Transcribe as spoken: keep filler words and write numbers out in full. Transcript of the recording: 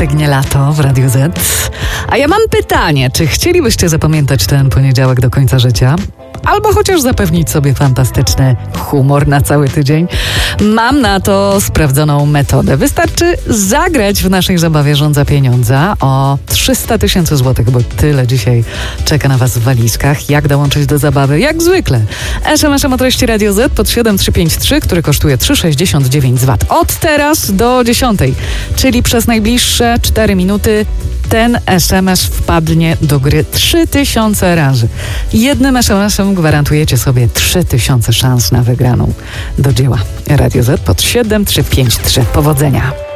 czwartek, nie lato w Radiu Z. A ja mam pytanie, czy chcielibyście zapamiętać ten poniedziałek do końca życia? Albo chociaż zapewnić sobie fantastyczny humor na cały tydzień? Mam na to sprawdzoną metodę. Wystarczy zagrać w naszej zabawie Rząd za pieniądze o trzysta tysięcy złotych, bo tyle dzisiaj czeka na was w walizkach. Jak dołączyć do zabawy? Jak zwykle. es em esem o treści Radio Z pod siedem trzy pięć trzy, który kosztuje trzy sześćdziesiąt dziewięć złotych. Od teraz do dziesiątej, czyli przez najbliższe cztery minuty ten es em es wpadnie do gry trzy tysiące razy. Jednym es em esem gwarantujecie sobie trzy tysiące szans na wygraną. Do dzieła. Radio Z pod siedem trzy pięć trzy. Powodzenia.